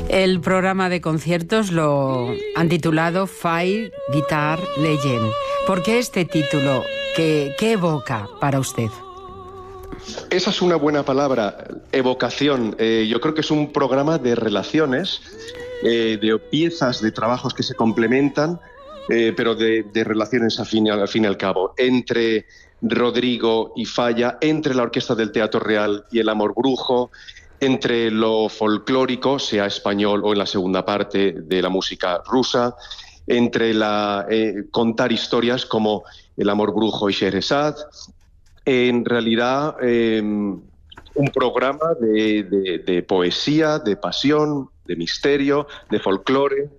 El programa de conciertos lo han titulado Fire Guitar Legend. ¿Por qué este título? ¿Qué evoca para usted? Esa es una buena palabra, evocación. Yo creo que es un programa de relaciones, de piezas de trabajos que se complementan, pero de relaciones al fin y al cabo, entre Rodrigo y Falla, entre la Orquesta del Teatro Real y el Amor Brujo, entre lo folclórico, sea español o en la segunda parte de la música rusa, entre contar historias como El Amor Brujo y Scheherazade. En realidad, un programa de poesía, de pasión, de misterio, de folclore,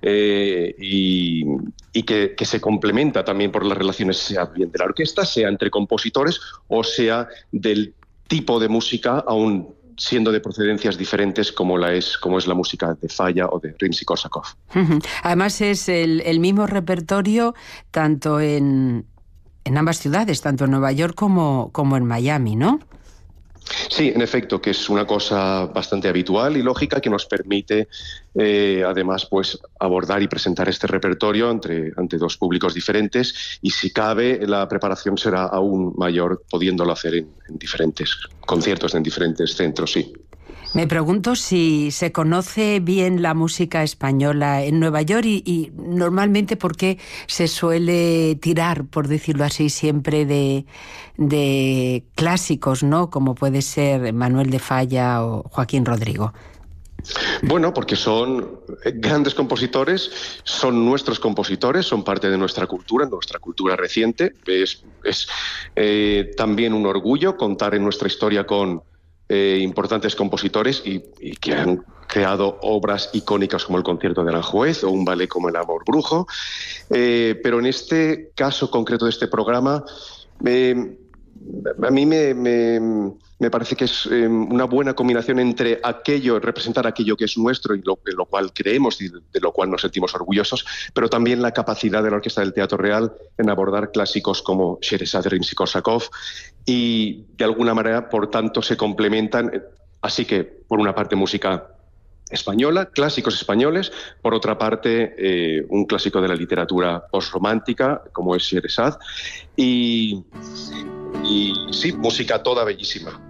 y que se complementa también por las relaciones, sea bien de la orquesta, sea entre compositores o sea del tipo de música, aún siendo de procedencias diferentes como es la música de Falla o de Rimsky-Korsakov. Además es el mismo repertorio tanto en ambas ciudades, tanto en Nueva York como en Miami, ¿no? Sí, en efecto, que es una cosa bastante habitual y lógica que nos permite, además, pues abordar y presentar este repertorio ante dos públicos diferentes, y si cabe, la preparación será aún mayor, pudiéndolo hacer en diferentes conciertos, en diferentes centros, sí. Me pregunto si se conoce bien la música española en Nueva York y normalmente por qué se suele tirar, por decirlo así, siempre de clásicos, ¿no? Como puede ser Manuel de Falla o Joaquín Rodrigo. Bueno, porque son grandes compositores, son nuestros compositores, son parte de nuestra cultura reciente. Es también un orgullo contar en nuestra historia con importantes compositores y que han creado obras icónicas como el Concierto de Aranjuez o un ballet como El Amor Brujo. Pero en este caso concreto de este programa, a mí me parece que es una buena combinación entre representar aquello que es nuestro y en lo cual creemos y de lo cual nos sentimos orgullosos, pero también la capacidad de la Orquesta del Teatro Real en abordar clásicos como Scheherazade de Rimsky-Korsakov, y de alguna manera, por tanto, se complementan. Así que, por una parte, música española, clásicos españoles, por otra parte, un clásico de la literatura postromántica como es Scheherazade, y sí, música toda bellísima.